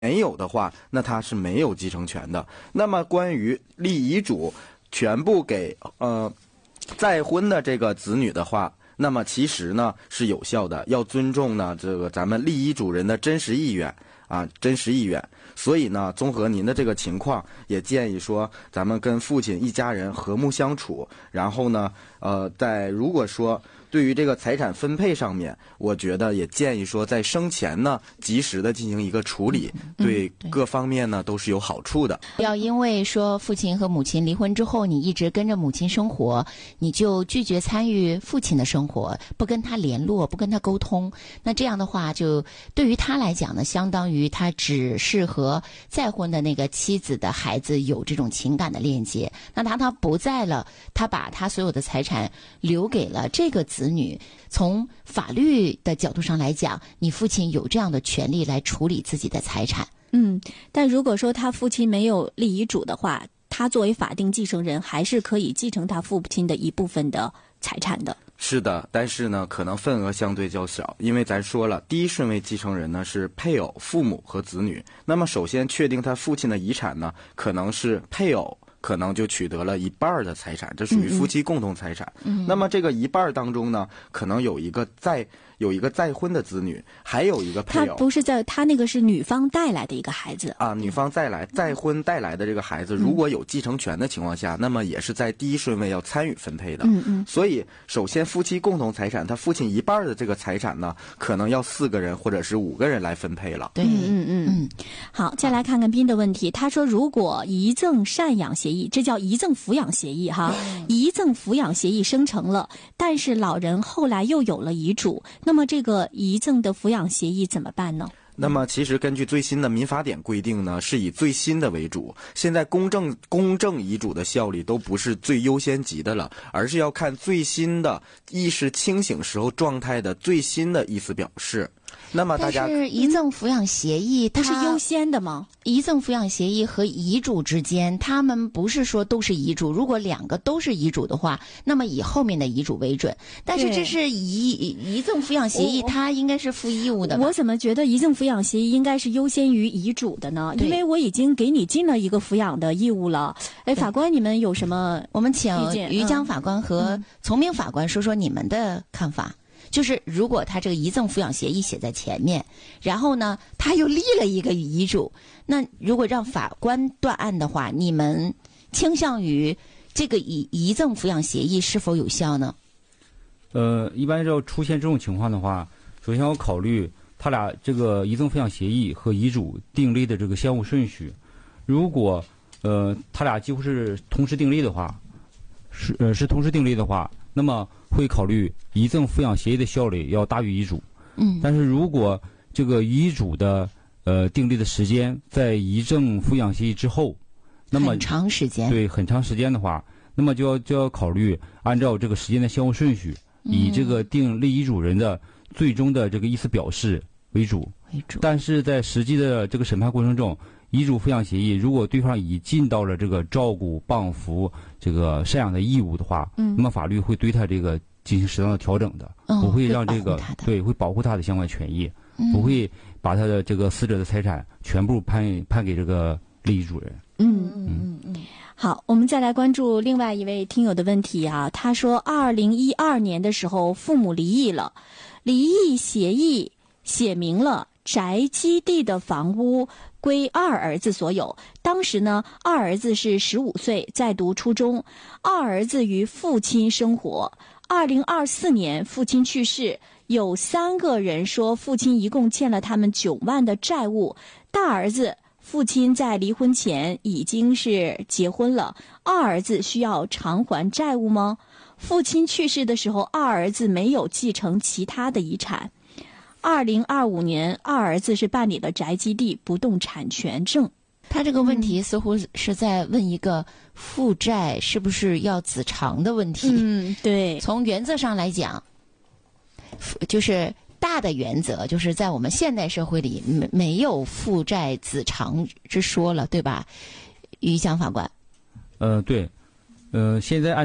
没有的话，那他是没有继承权的。那么关于立遗嘱全部给再婚的这个子女的话，那么其实呢是有效的，要尊重呢这个咱们立遗嘱人的真实意愿啊，真实意愿。所以呢，综合您的这个情况，也建议说咱们跟父亲一家人和睦相处。然后呢，在如果说对于这个财产分配上面，我觉得也建议说在生前呢及时的进行一个处理，对各方面呢都是有好处的。 要因为说父亲和母亲离婚之后，你一直跟着母亲生活，你就拒绝参与父亲的生活，不跟他联络，不跟他沟通，那这样的话，就对于他来讲呢，相当于他只是和再婚的那个妻子的孩子有这种情感的链接。那他不在了，他把他所有的财产留给了这个子女。从法律的角度上来讲，你父亲有这样的权利来处理自己的财产。 但如果说他父亲没有立遗嘱的话，他作为法定继承人还是可以继承他父亲的一部分的财产的。 是的，但是呢，可能份额相对较小，因为咱说了，第一顺位继承人呢是配偶、父母和子女。那么首先确定他父亲的遗产呢，可能是配偶可能就取得了一半的财产，这属于夫妻共同财产。那么这个一半当中呢，可能有一个再婚的子女，还有一个配偶。 他不是他那个是女方带来的一个孩子啊，女方再婚带来的这个孩子，如果有继承权的情况下，那么也是在第一顺位要参与分配的。所以首先夫妻共同财产，他父亲一半的这个财产呢，可能要4个人或者是5个人来分配了。 对， 好，再来看看斌的问题。他说，如果遗赠赡养协议，这叫遗赠抚养协议哈，遗赠抚养协议生成了，但是老人后来又有了遗嘱，那么这个遗赠的抚养协议怎么办呢？ 那么其实根据最新的民法典规定呢，是以最新的为主。现在公证遗嘱的效力都不是最优先级的了，而是要看最新的意识清醒时候状态的最新的意思表示。那么大家， 但是遗赠抚养协议它是优先的吗？ 遗赠抚养协议和遗嘱之间，他们不是说都是遗嘱。如果2个都是遗嘱的话，那么以后面的遗嘱为准。但是这是遗赠抚养协议，它应该是负义务的。 我怎么觉得遗赠抚养协议应该是优先于遗嘱的呢？因为我已经给你尽了一个抚养的义务了。哎，法官，你们有什么？ 我们请于江法官和从明法官说说你们的看法。就是如果他这个遗赠抚养协议写在前面，然后呢他又立了一个遗嘱，那如果让法官断案的话，你们倾向于这个遗赠抚养协议是否有效呢？ 一般要出现这种情况的话，首先要考虑他俩这个遗赠抚养协议和遗嘱订立的这个先后顺序。如果他俩几乎是同时订立的话，是同时订立的话，那么会考虑遗赠抚养协议的效力要大于遗嘱。但是如果这个遗嘱的订立的时间在遗赠抚养协议之后，那么很长时间， 对，很长时间的话，那么就要考虑按照这个时间的先后顺序，以这个立遗嘱人的最终的这个意思表示为主。但是在实际的这个审判过程中，遗嘱抚养协议如果对方已尽到了这个照顾、帮扶、这个赡养的义务的话，那么法律会对他这个进行适当的调整的，不会让这个会保护他的相关权益，不会把他的这个死者的财产全部判给这个立遗嘱人。 好，我们再来关注另外一位听友的问题啊。他说，2012年的时候父母离异了，离异协议写明了宅基地的房屋归2儿子所有。当时呢，2儿子是15岁，在读初中，2儿子与父亲生活。2024年父亲去世，有3个人说父亲一共欠了他们9万的债务。大儿子父亲在离婚前已经是结婚了，2儿子需要偿还债务吗？父亲去世的时候，2儿子没有继承其他的遗产。2025年，2儿子是办理了宅基地不动产权证。 他这个问题似乎是在问一个负债是不是要子偿的问题。 对。 从原则上来讲，就是大的原则，就是在我们现代社会里没有负债子偿之说了，对吧？于江法官。 对。现在按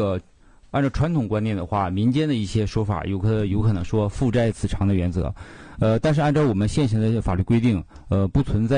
照传统观念的话，民间的一些说法有可能说负债子偿的原则。 但是按照我们现行的法律规定，不存在